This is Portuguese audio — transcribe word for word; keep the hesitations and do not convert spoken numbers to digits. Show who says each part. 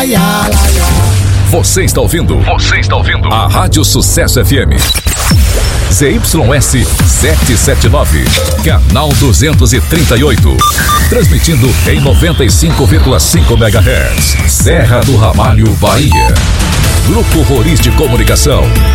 Speaker 1: laia, laia.
Speaker 2: Você está ouvindo? Você está ouvindo? A Rádio Sucesso F M. Z Y S setecentos e setenta e nove, canal duzentos e trinta e oito. Transmitindo em noventa e cinco vírgula cinco megahertz. Serra do Ramalho, Bahia. Grupo Roriz de Comunicação.